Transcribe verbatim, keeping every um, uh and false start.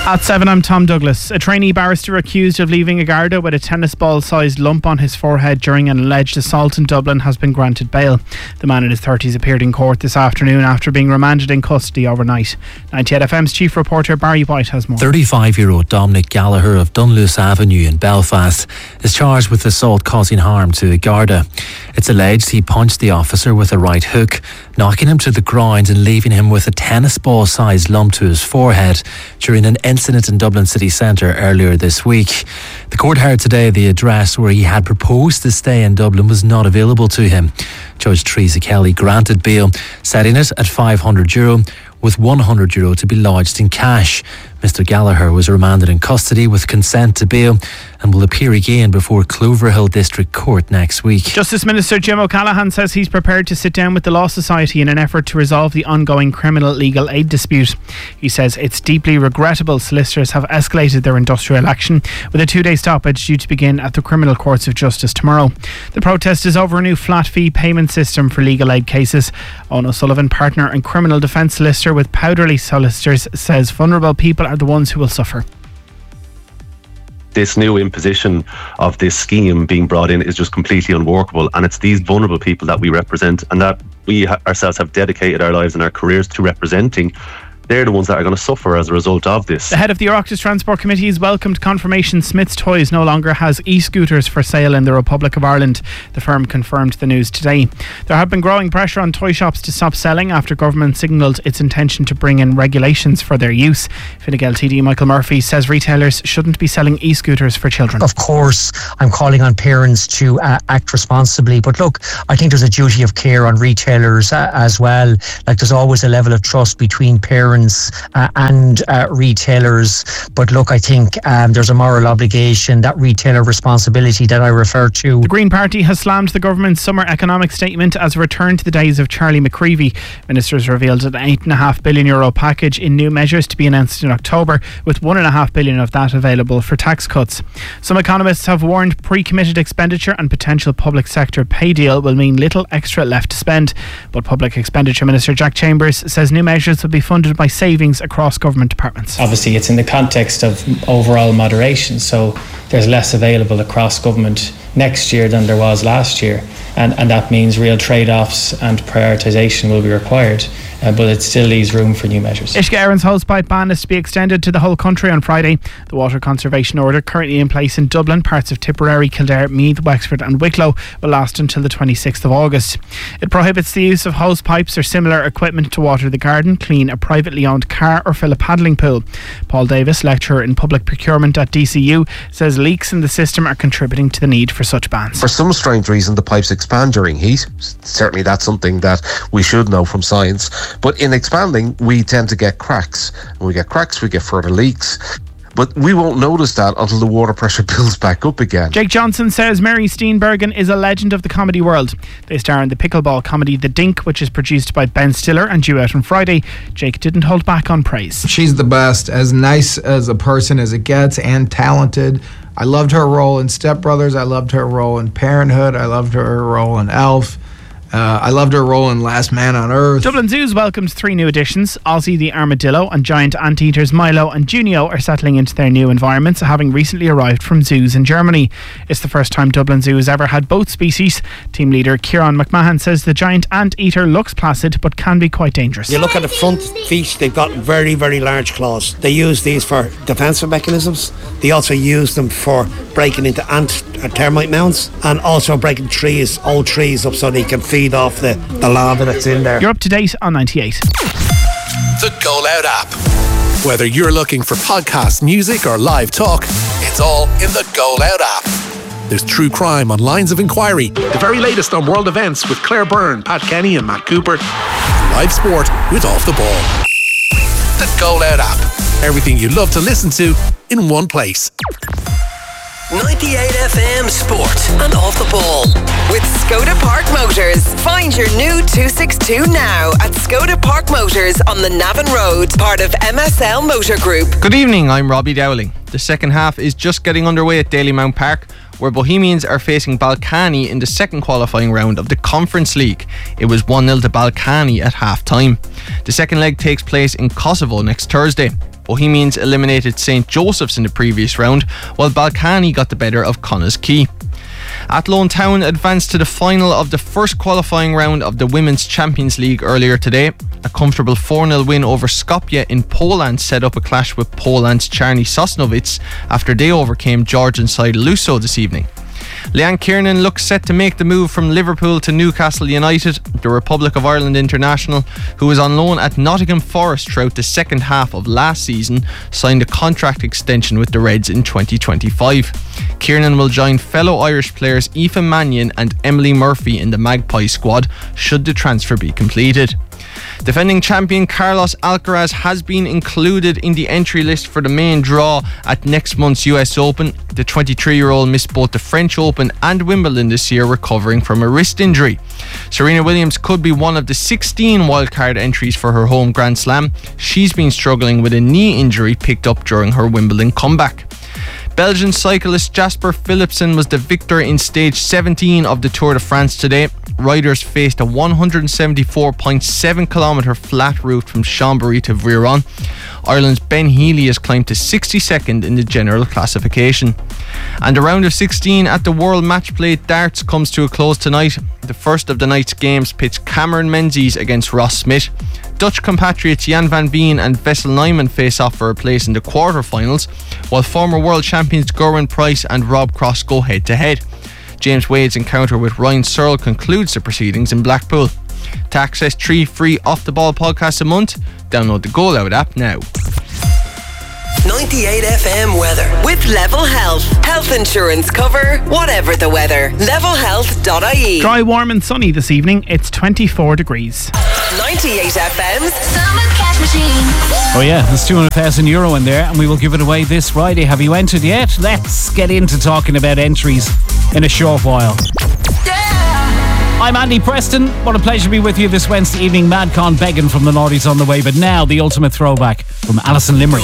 At seven, I'm Tom Douglas. A trainee barrister accused of leaving a Garda with a tennis ball-sized lump on his forehead during an alleged assault in Dublin has been granted bail. The man in his thirties appeared in court this afternoon after being remanded in custody overnight. ninety-eight F M's chief reporter Barry White has more. thirty-five-year-old Dominic Gallagher of Dunluce Avenue in Belfast is charged with assault causing harm to a Garda. It's alleged he punched the officer with a right hook, knocking him to the ground and leaving him with a tennis ball-sized lump to his forehead during an incident in Dublin city centre earlier this week. The court heard today the address where he had proposed to stay in Dublin was not available to him. Judge Teresa Kelly granted bail, setting it at five hundred euro, with one hundred euro to be lodged in cash. Mister Gallagher was remanded in custody with consent to bail and will appear again before Cloverhill District Court next week. Justice Minister Jim O'Callaghan says he's prepared to sit down with the Law Society in an effort to resolve the ongoing criminal legal aid dispute. He says it's deeply regrettable solicitors have escalated their industrial action, with a two-day stoppage due to begin at the Criminal Courts of Justice tomorrow. The protest is over a new flat fee payment system for legal aid cases. Owen O'Sullivan, partner and criminal defence solicitor with Powderly Solicitors, says vulnerable people are the ones who will suffer. This new imposition of this scheme being brought in is just completely unworkable, and it's these vulnerable people that we represent and that we ha- ourselves have dedicated our lives and our careers to representing. They're the ones that are going to suffer as a result of this. The head of the Oireachtas Transport Committee has welcomed confirmation Smith's Toys no longer has e-scooters for sale in the Republic of Ireland. The firm confirmed the news today. There have been growing pressure on toy shops to stop selling after government signalled its intention to bring in regulations for their use. Fine Gael T D Michael Murphy says retailers shouldn't be selling e-scooters for children. Of course, I'm calling on parents to uh, act responsibly, but look, I think there's a duty of care on retailers uh, as well. Like, there's always a level of trust between parents Uh, and uh, retailers, but look, I think um, there's a moral obligation, that retailer responsibility that I refer to. The Green Party has slammed the government's summer economic statement as a return to the days of Charlie McCreevy. Ministers revealed an eight point five billion euro package in new measures to be announced in October, with one point five billion of that available for tax cuts. Some economists have warned pre-committed expenditure and potential public sector pay deal will mean little extra left to spend, but Public Expenditure Minister Jack Chambers says new measures will be funded by savings across government departments. Obviously it's in the context of overall moderation, so there's less available across government next year than there was last year, and, and that means real trade-offs and prioritisation will be required, uh, but it still leaves room for new measures. Uisce Éireann's hosepipe ban is to be extended to the whole country on Friday. The water conservation order currently in place in Dublin, parts of Tipperary, Kildare, Meath, Wexford and Wicklow will last until the twenty-sixth of August. It prohibits the use of hosepipes or similar equipment to water the garden, clean a privately owned car or fill a paddling pool. Paul Davis, lecturer in public procurement at D C U, says leaks in the system are contributing to the need for such bans. For some strange reason, the pipes expand during heat. Certainly that's something that we should know from science. But in expanding, we tend to get cracks. When we get cracks, we get further leaks. But we won't notice that until the water pressure builds back up again. Jake Johnson says Mary Steenburgen is a legend of the comedy world. They star in the pickleball comedy The Dink, which is produced by Ben Stiller and due out on Friday. Jake didn't hold back on praise. She's the best, as nice as a person as it gets, and talented. I loved her role in Step Brothers. I loved her role in Parenthood. I loved her role in Elf. Uh, I loved her role in Last Man on Earth. Dublin Zoos welcomes three new additions. Ozzy the armadillo and giant anteaters Milo and Junio are settling into their new environments, having recently arrived from zoos in Germany. It's the first time Dublin Zoo has ever had both species. Team leader Kieran McMahon says the giant anteater looks placid but can be quite dangerous. You look at the front feet, they've got very, very large claws. They use these for defensive mechanisms. They also use them for breaking into ant or termite mounds, and also breaking trees, old trees up so they can feed off the, the lava that's in there. You're up to date on ninety-eight. The Go Loud app. Whether you're looking for podcast, music or live talk, it's all in the Go Loud app. There's true crime on Lines of Inquiry, the very latest on world events with Claire Byrne, Pat Kenny and Matt Cooper, live sport with Off the Ball. The Go Loud app. Everything you love to listen to in one place. ninety-eight F M Sport and Off the Ball with Skoda Park Motors. Find your new two sixty-two now at Skoda Park Motors on the Navan Road, part of M S L Motor Group. Good evening, I'm Robbie Dowling. The second half is just getting underway at Dalymount Park, where Bohemians are facing Balcani in the second qualifying round of the Conference League. It was one nil to Balcani at half time. The second leg takes place in Kosovo next Thursday. Bohemians eliminated Saint Joseph's in the previous round, while Balcani got the better of Connah's Quay. Athlone Town advanced to the final of the first qualifying round of the Women's Champions League earlier today. A comfortable four nil win over Skopje in Poland set up a clash with Poland's Czarny Sosnowiec after they overcame Georgian side Luso this evening. Leanne Kiernan looks set to make the move from Liverpool to Newcastle United. The Republic of Ireland international, who was on loan at Nottingham Forest throughout the second half of last season, signed a contract extension with the Reds in twenty twenty-five. Kiernan will join fellow Irish players Aoife Mannion and Emily Murphy in the Magpie squad should the transfer be completed. Defending champion Carlos Alcaraz has been included in the entry list for the main draw at next month's U S Open. The twenty-three-year-old missed both the French Open and Wimbledon this year, recovering from a wrist injury. Serena Williams could be one of the sixteen wildcard entries for her home Grand Slam. She's been struggling with a knee injury picked up during her Wimbledon comeback. Belgian cyclist Jasper Philipsen was the victor in stage seventeen of the Tour de France today. Riders faced a one hundred seventy-four point seven kilometre flat route from Chambéry to Veyron. Ireland's Ben Healy has climbed to sixty-second in the general classification. And the round of sixteen at the World Match Play Darts comes to a close tonight. The first of the night's games pits Cameron Menzies against Ross Smith. Dutch compatriots Jan van Veen and Vessel Nyman face off for a place in the quarter-finals, while former world champions Gerwyn Price and Rob Cross go head-to-head. James Wade's encounter with Ryan Searle concludes the proceedings in Blackpool. To access three free Off The Ball podcasts a month, download the Goal Out app now. ninety-eight F M weather with Level Health. Health insurance cover, whatever the weather. level health dot I E. Dry, warm and sunny this evening. It's twenty-four degrees. ninety-eight F M's Summer Cash Machine. Oh yeah, there's two hundred thousand euro in there and we will give it away this Friday. Have you entered yet? Let's get into talking about entries in a short while. I'm Andy Preston. What a pleasure to be with you this Wednesday evening. Madcon begging from the Nordies on the way, but now the ultimate throwback from Alison Limerick.